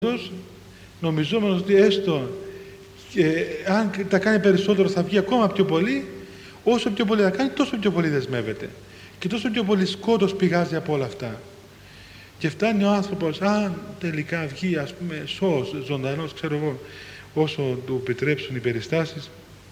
νομιζόμενος ότι έστω αν τα κάνει περισσότερο θα βγει ακόμα πιο πολύ. Όσο πιο πολύ θα κάνει, τόσο πιο πολύ δεσμεύεται και τόσο πιο πολύ σκότος πηγάζει από όλα αυτά. Και φτάνει ο άνθρωπος, αν τελικά βγει, ας πούμε, σώος, ζωντανός, ξέρω εγώ, όσο του επιτρέψουν οι περιστάσεις,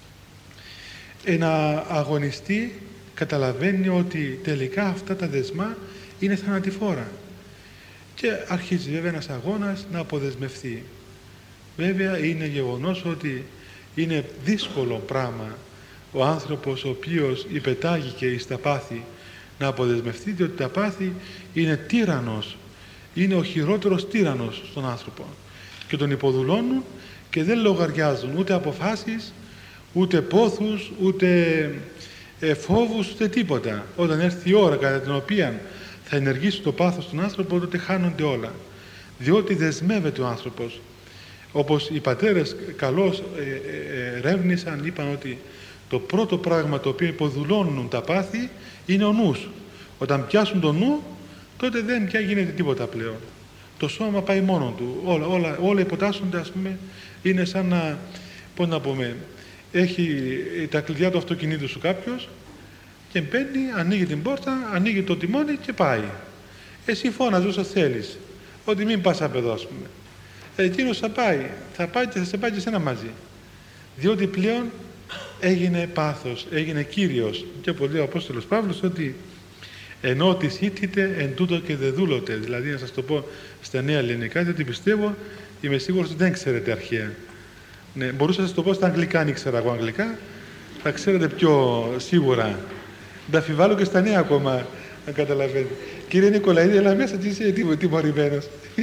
να αγωνιστεί, καταλαβαίνει ότι τελικά αυτά τα δεσμά είναι θανατηφόρα. Και αρχίζει βέβαια ένας αγώνας να αποδεσμευθεί. Βέβαια είναι γεγονός ότι είναι δύσκολο πράγμα ο άνθρωπος ο οποίος υπετάγηκε εις τα πάθη να αποδεσμευτεί, διότι τα πάθη είναι τύραννος, είναι ο χειρότερος τύραννος στον άνθρωπο και τον υποδουλώνουν και δεν λογαριάζουν ούτε αποφάσεις, ούτε πόθους, ούτε φόβους, ούτε τίποτα. Όταν έρθει η ώρα κατά την οποία θα ενεργήσει το πάθος στον άνθρωπο, τότε χάνονται όλα, διότι δεσμεύεται ο άνθρωπος. Όπως οι πατέρες καλώς ερεύνησαν, είπαν ότι το πρώτο πράγμα το οποίο υποδουλώνουν τα πάθη είναι ο νους. Όταν πιάσουν το νου, τότε δεν πια γίνεται τίποτα πλέον. Το σώμα πάει μόνο του. Όλα υποτάσσονται, ας πούμε, είναι σαν να, πώς να πούμε, έχει τα κλειδιά του αυτοκινήτου σου κάποιος και μπαίνει, ανοίγει την πόρτα, ανοίγει το τιμόνι και πάει. Εσύ φώναζε όσο θέλεις, ότι μην πας απ' εδώ, ας πούμε. Εκείνος θα πάει και θα σε πάει και σένα μαζί. Διότι πλέον έγινε πάθος, έγινε Κύριος. Και όπως λέει ο Απόστολος Παύλος, ότι ενώ της ήττητε εν τούτο και δε δούλωτε. Δηλαδή, να σας το πω στα νέα ελληνικά, διότι πιστεύω, είμαι σίγουρος ότι δεν ξέρετε αρχαία. Ναι, μπορούσα να σας το πω στα αγγλικά, αν ήξερα εγώ αγγλικά, θα ξέρετε πιο σίγουρα. Τα αφιβάλλω και στα νέα ακόμα, αν καταλαβαίνετε. Κύριε Νικολαίδη, έλα μέσα, τι είσαι τιμωρημένος.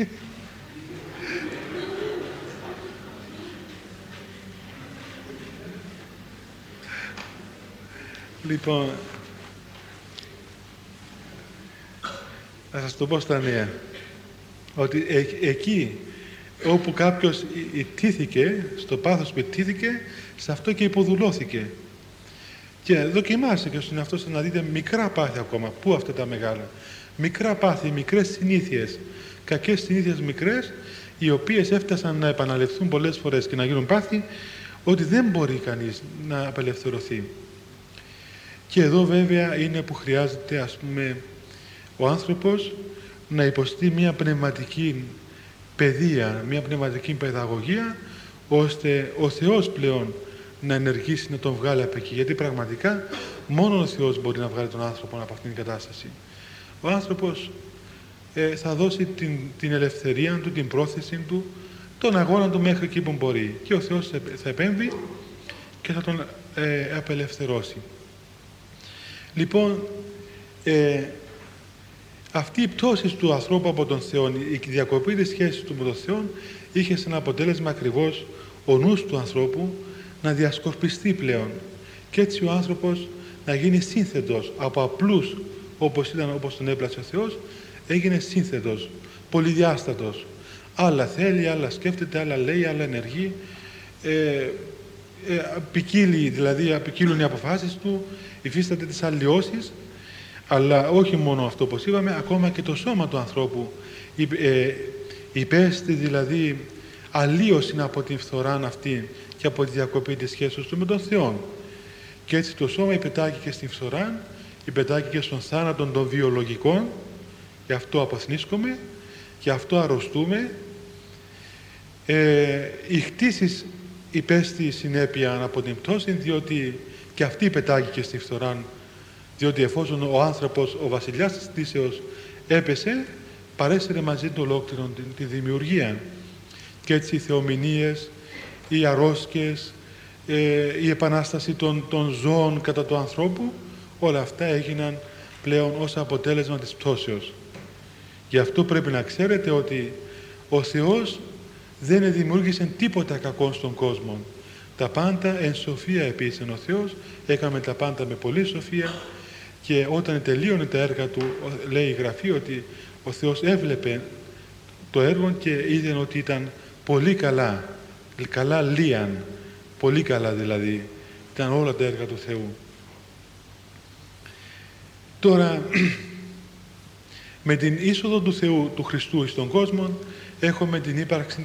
Λοιπόν, θα σας το πω στα νέα, ότι εκεί όπου κάποιος ιτήθηκε, στο πάθος που ιτήθηκε, σε αυτό και υποδουλώθηκε. Και δοκιμάστε και στον εαυτό σας να δείτε μικρά πάθη ακόμα. Πού αυτά τα μεγάλα? Μικρά πάθη, μικρές συνήθειες, κακές συνήθειες μικρές, οι οποίες έφτασαν να επαναληφθούν πολλές φορές και να γίνουν πάθη, ότι δεν μπορεί κανείς να απελευθερωθεί. Και εδώ βέβαια είναι που χρειάζεται, ας πούμε, ο άνθρωπος να υποστεί μια πνευματική παιδεία, μια πνευματική παιδαγωγία, ώστε ο Θεός πλέον να ενεργήσει, να τον βγάλει από εκεί. Γιατί πραγματικά μόνο ο Θεός μπορεί να βγάλει τον άνθρωπο από αυτήν την κατάσταση. Ο άνθρωπος θα δώσει την ελευθερία του, την πρόθεση του, τον αγώνα του μέχρι εκεί που μπορεί. Και ο Θεός θα επέμβει και θα τον απελευθερώσει. Λοιπόν, αυτή η πτώση του ανθρώπου από τον Θεό, η διακοπή της σχέσης του με τον Θεό, είχε σαν αποτέλεσμα ακριβώς ο νους του ανθρώπου να διασκορπιστεί πλέον. Και έτσι ο άνθρωπος να γίνει σύνθετος από απλούς, όπως τον έπλασε ο Θεός, έγινε σύνθετος, πολυδιάστατος. Άλλα θέλει, άλλα σκέφτεται, άλλα λέει, άλλα ενεργεί. Ποικίλουν οι αποφάσεις του, υφίσταται τις αλλοιώσεις, αλλά όχι μόνο αυτό, όπως είπαμε, ακόμα και το σώμα του ανθρώπου υπέστη δηλαδή αλλίωση από την φθορά αυτή και από τη διακοπή της σχέσης του με τον Θεό. Και έτσι το σώμα υπετάγηκε στην φθορά, υπετάγηκε στον θάνατο των βιολογικών, γι' αυτό αποθνίσκομαι, γι' αυτό αρρωστούμε. Οι χτίσεις υπέστη συνέπεια από την πτώση, διότι και αυτή υπετάγηκε στη φθορά, διότι εφόσον ο άνθρωπος, ο βασιλιάς της κτήσεως έπεσε, παρέσυρε μαζί του ολόκληρον τη δημιουργία. Και έτσι οι θεομηνίες, οι αρρώσκες, η επανάσταση των ζώων κατά του ανθρώπου, όλα αυτά έγιναν πλέον ως αποτέλεσμα της πτώσεως. Γι' αυτό πρέπει να ξέρετε ότι ο Θεός δεν δημιούργησε τίποτα κακό στον κόσμο. Τα πάντα εν σοφία επίσης ο Θεός, έκαμε τα πάντα με πολλή σοφία, και όταν τελείωνε τα έργα του, λέει η Γραφή ότι ο Θεός έβλεπε το έργο και είδε ότι ήταν πολύ καλά, καλά λίαν, πολύ καλά δηλαδή, ήταν όλα τα έργα του Θεού. Τώρα, με την είσοδο του Θεού, του Χριστού στον κόσμο, έχουμε την ύπαρξη